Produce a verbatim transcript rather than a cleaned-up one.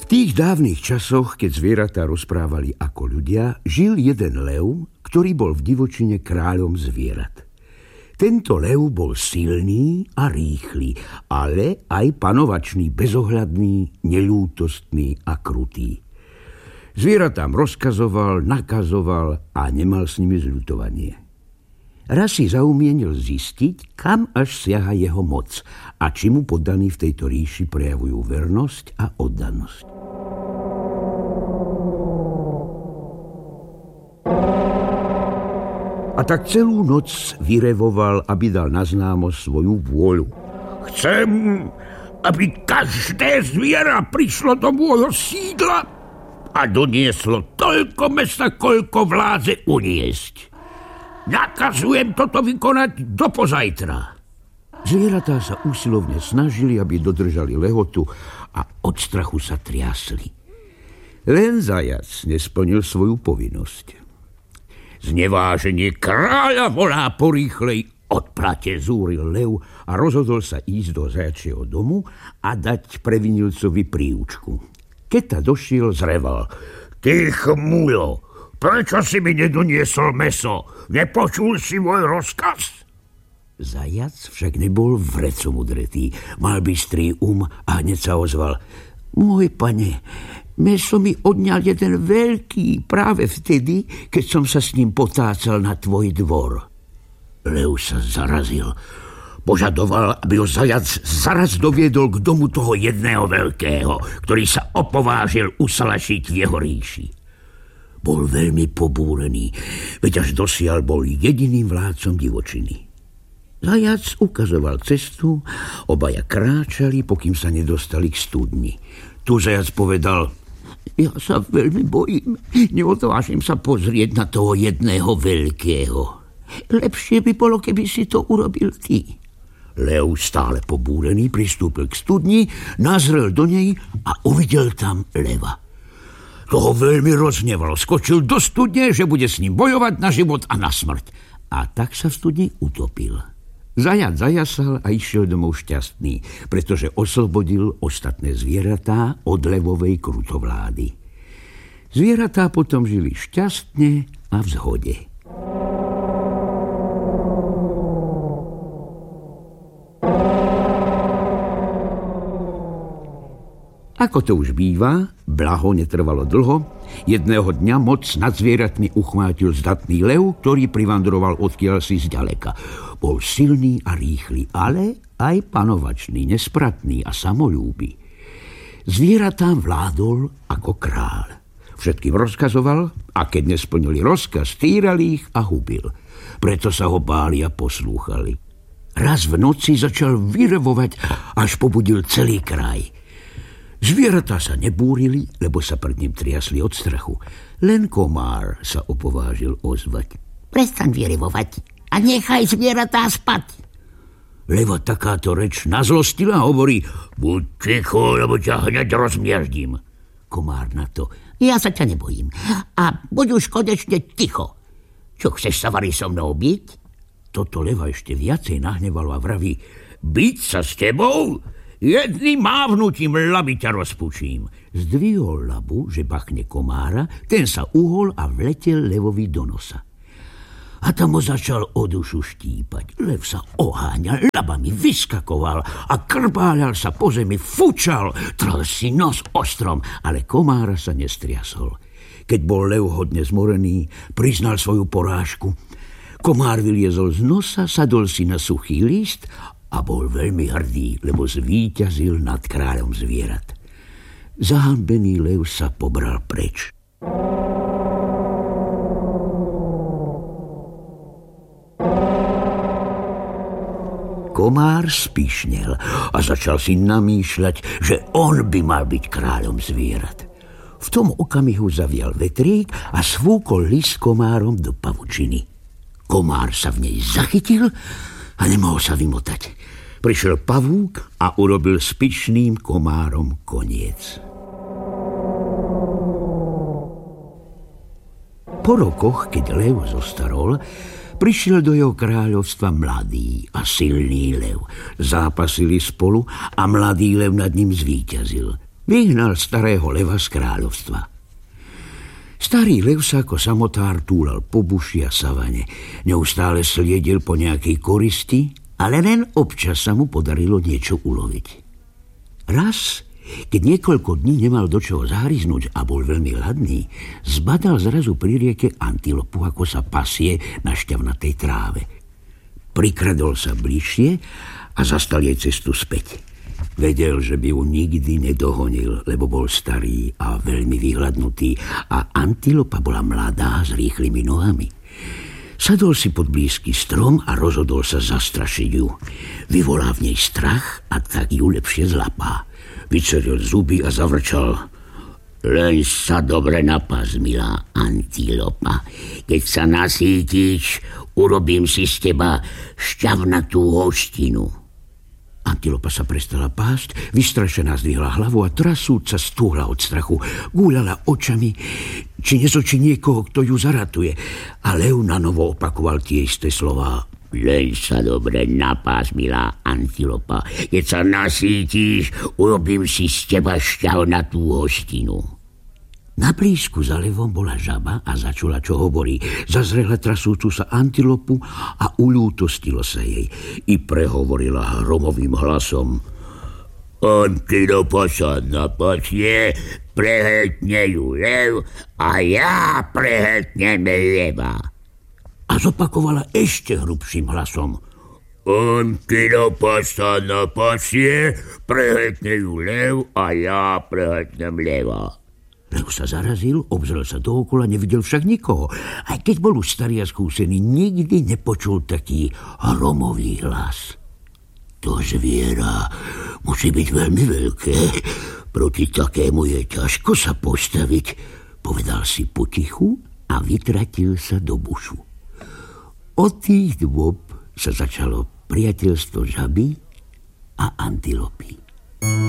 V tých dávnych časoch, keď zvieratá rozprávali ako ľudia, žil jeden lev, ktorý bol v divočine kráľom zvierat. Tento lev bol silný a rýchly, ale aj panovačný, bezohľadný, neľútostný a krutý. Zvieratám rozkazoval, nakazoval a nemal s nimi zľutovanie. Raz si zaumienil zistiť, kam až siaha jeho moc a či mu poddaní v tejto ríši prejavujú vernosť a oddanosť. A tak celú noc vyrevoval, aby dal na známosť svoju vôľu. Chcem, aby každé zviera prišlo do môjho sídla a donieslo toľko mesa, koľko vládze uniesť. Nakazujem toto vykonať do pozajtra. Zvieratá sa usilovne snažili, aby dodržali lehotu a od strachu sa triasli. Len zajac nesplnil svoju povinnosť. Zneváženie kráľa volá porýchlej odplate, zúril lev a rozhodol sa ísť do zajačieho domu a dať previnilcovi príučku. Keď ta došiel, zreval. Ty chmulo, prečo si mi nedoniesol meso? Nepočul si môj rozkaz? Zajac však nebol vrecom udretý. Mal bystrý um a hneď sa ozval. Môj pane, meso mi odňal jeden veľký práve vtedy, keď som sa s ním potácal na tvoj dvor. Lev sa zarazil. Požadoval, aby ho zajac zaraz doviedol k domu toho jedného veľkého, ktorý sa opovážil usalašiť v jeho ríši. Bol veľmi pobúrený, veď až dosiaľ bol jediným vládcom divočiny. Zajac ukazoval cestu, obaja kráčali, pokým sa nedostali k studni. Tu zajac povedal, ja sa veľmi bojím, neodvážim sa pozrieť na toho jedného veľkého. Lepšie by bolo, keby si to urobil ty. Lev, stále pobúrený, pristúpil k studni, nazrel do nej a uvidel tam leva. To ho veľmi roznevalo, skočil do studne, že bude s ním bojovať na život a na smrť. A tak sa v studni utopil. Zajac zajasal a išiel domov šťastný, pretože oslobodil ostatné zvieratá od levovej krutovlády. Zvieratá potom žili šťastne a v zhode. Ako to už býva, blaho netrvalo dlho. Jedného dňa moc nad zvieratmi uchvátil zdatný lev, ktorý privandroval odkiaľ si zďaleka. Bol silný a rýchly, ale aj panovačný, nespratný a samolúby. Zvieratám vládol ako kráľ. Všetkým rozkazoval a keď nesplnili rozkaz, týrali ich a hubil. Preto sa ho báli a poslúchali. Raz v noci začal vyrevovať, až pobudil celý kraj. Zvieratá sa nebúrili, lebo sa pred ním triasli od strachu. Len komár sa opovážil ozvať. Prestaň vyrevovať a nechaj zvieratá spať. Leva takáto reč nazlostila a hovorí, buď ticho, lebo ťa hneď rozmiaždím. Komár na to, ja sa ťa nebojím a buď už konečne ticho. Čo, chceš sa vari so mnou byť? Toto leva ešte viacej nahnevalo a vraví, byť sa s tebou? Jedným mávnutím laby ťa rozpučím. Zdvihol labu, že bachne komára, ten sa uhol a vletel levovi do nosa. A tam ho začal o dušu štípať. Lev sa oháňal, labami vyskakoval a krbáľal sa po zemi, fučal, trel si nos ostrom, ale komára sa nestriasol. Keď bol lev hodne zmorený, priznal svoju porážku. Komár vyliezol z nosa, sadol si na suchý list a bol veľmi hrdý, lebo zvíťazil nad kráľom zvierat. Zahambený lev sa pobral preč. Komár spíšnel a začal si namýšľať, že on by mal byť kráľom zvierat. V tom okamihu zavial vetrík a svúkol list komárom do pavučiny. Komár sa v nej zachytil a nemohol sa vymotať. Prišiel pavúk a urobil s pyšným komárom koniec. Po rokoch, keď lev zostarol, prišiel do jeho kráľovstva mladý a silný lev. Zápasili spolu a mladý lev nad ním zvíťazil. Vyhnal starého leva z kráľovstva. Starý lev sa ako samotár túlal po buši a savane. Neustále sliedil po nejakej koristi, ale len občas sa mu podarilo niečo uloviť. Raz, keď niekoľko dní nemal do čoho zahryznúť a bol veľmi hladný, zbadal zrazu pri rieke antilopu, ako sa pasie na šťavnatej tráve. Prikradol sa bližšie a zastal jej cestu späť. Vedel, že by ju nikdy nedohonil, lebo bol starý a veľmi vyhladnutý a antilopa bola mladá s rýchlymi nohami. Sadol si pod blízky strom a rozhodol sa zastrašiť ju. Vyvolá v nej strach a tak ju lepšie zlapá. Vyceril zuby a zavrčal. Len sa dobre napás, milá antilopa. Keď sa nasítiš, urobím si z teba šťavnatú hostinu. Antilopa sa prestala pásť, vystrašená zdvihla hlavu a trasúca stúhla od strachu. Gúľala očami, či nezočí niekoho, kto ju zaratuje. A lev na novo opakoval tie isté slová. Len sa dobre napás, milá antilopa. Keď sa nasítiš, urobím si z teba šťavnatú hostinu. Na blízku za levom bola žaba a začula, čo hovorí. Zazrela trasúcu sa antilopu a uľútostilo sa jej. I prehovorila hromovým hlasom. Antilopa sa napasie, prehetne ju lev a ja prehetnem leva. A zopakovala ešte hrubším hlasom. Antilopa sa napasie, prehetne ju lev a ja prehetnem leva. Lev sa zarazil, obzrel sa dookola, nevidel však nikoho. Aj keď bol už starý a skúsený, nikdy nepočul taký hromový hlas. To zviera musí byť veľmi veľké. Proti takému je ťažko sa postaviť, povedal si potichu a vytratil sa do bušu. Od tých dôb sa začalo priateľstvo žaby a antilopy.